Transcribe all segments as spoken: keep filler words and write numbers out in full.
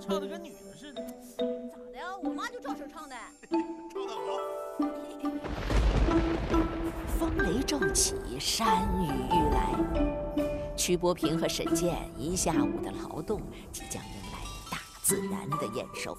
唱的跟女的似的。 咋的呀？我妈就照声唱的。 唱得好。 风雷骤起，山雨欲来。曲伯平和沈健一下午的劳动，即将迎来大自然的验收。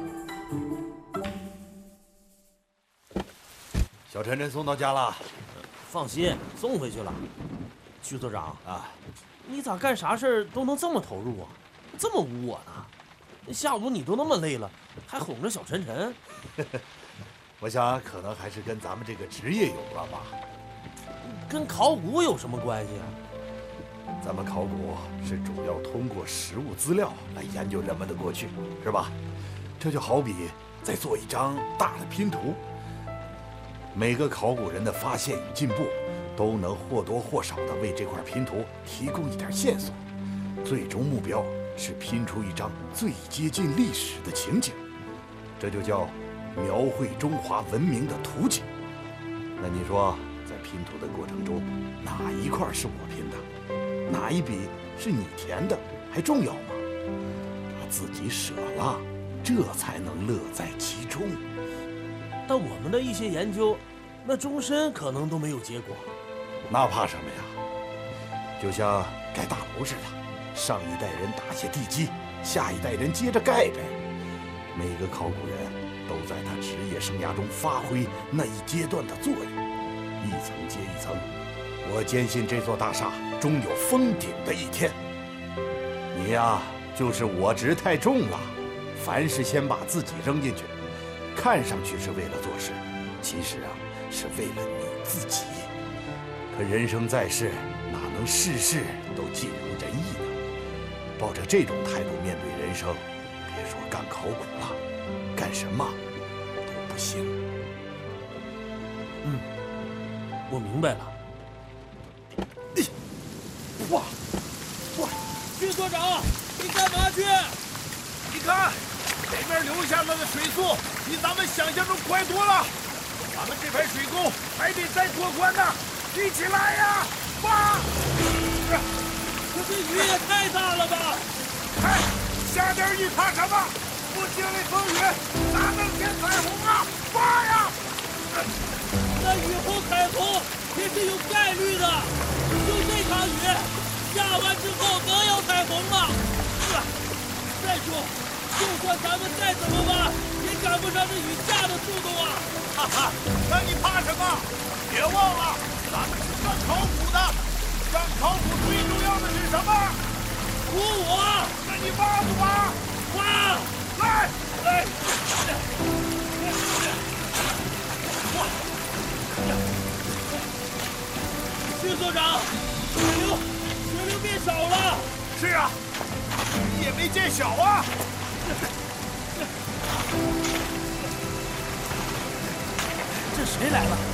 小晨晨送到家了。 放心，送回去了。徐所长啊， 你咋干啥事儿都能这么投入啊？这么污我呢？下午你都那么累了，还哄着小晨晨。 我想可能还是跟咱们这个职业有关吧。 跟考古有什么关系啊？ 咱们考古是主要通过实物资料来研究人们的过去，是吧？这就好比在做一张大的拼图，每个考古人的发现与进步，都能或多或少地为这块拼图提供一点线索。最终目标是拼出一张最接近历史的情景，这就叫描绘中华文明的图景。那你说，在拼图的过程中，哪一块是我拼的，哪一笔是你填的，还重要吗？把自己舍了，这才能乐在其中。 但我们的一些研究，那终身可能都没有结果。 那怕什么呀？就像盖大楼似的，上一代人打下地基，下一代人接着盖呗。每个考古人都在他职业生涯中发挥那一阶段的作用，一层接一层。我坚信这座大厦终有封顶的一天。你呀，就是我执太重了，凡事先把自己扔进去，看上去是为了做事，其实啊，是为了你自己。可人生在世，哪能事事都尽如人意呢？抱着这种态度面对人生，别说干考古了，干什么都不行。 嗯，我明白了。 哇哇！ 徐所长，你干嘛去？ 你看，这边流下来的水速比咱们想象中快多了。咱们这排水沟还得再拓宽呢，一起来呀！哇！ 可这雨也太大了吧！ 哎，下点雨怕什么？不经历风雨，哪能见彩虹啊？哇呀！ 那雨后彩虹也是有概率的，就这场雨下完之后能有彩虹吗？再说，就算咱们再怎么挖，也赶不上这雨下的速度啊！ 哈哈，那你怕什么？别忘了，咱们是干考古的，干考古最重要的是什么？ 鼓舞！ 那你挖不挖？ 挖！ 来来！ 徐所长，水流水流变少了。 是啊，雨也没见小啊。 这谁来了？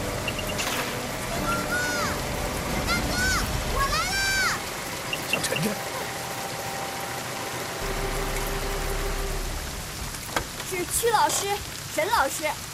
大哥，我来了！ 小晨晨， 是曲老师、沈老师，